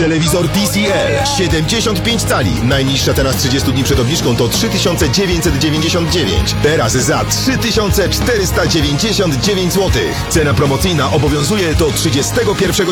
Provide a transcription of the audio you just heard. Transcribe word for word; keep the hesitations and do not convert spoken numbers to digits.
Telewizor T C L siedemdziesiąt pięć cali. Najniższa teraz trzydzieści dni przed obniżką to trzy tysiące dziewięćset dziewięćdziesiąt dziewięć. Teraz za trzy tysiące czterysta dziewięćdziesiąt dziewięć złotych. Cena promocyjna obowiązuje do trzydziestego pierwszego